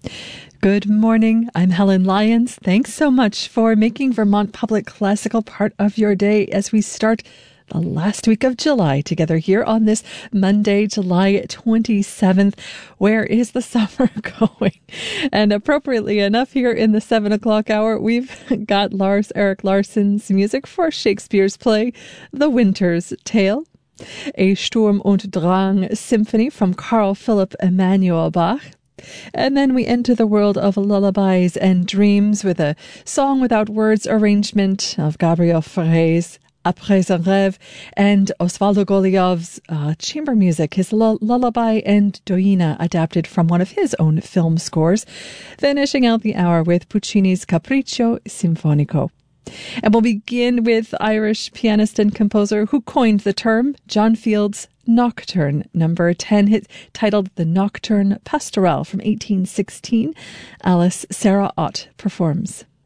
Good morning. I'm Helen Lyons. Thanks so much for making Vermont Public Classical part of your day as we start the last week of July together here on this Monday, July 27th. Where is the summer going? And appropriately enough, here in the 7 o'clock hour, we've got Lars Erik Larsson's music for Shakespeare's play, The Winter's Tale, a Sturm und Drang symphony from Carl Philipp Emanuel Bach. And then we enter the world of lullabies and dreams with a song without words arrangement of Gabriel Fauré's Après un rêve, and Osvaldo Goliov's chamber music, his Lullaby and Doina, adapted from one of his own film scores, finishing out the hour with Puccini's Capriccio Sinfonico. And we'll begin with Irish pianist and composer who coined the term, John Field's Nocturne, number 10, titled The Nocturne Pastorale from 1816. Alice Sarah Ott performs.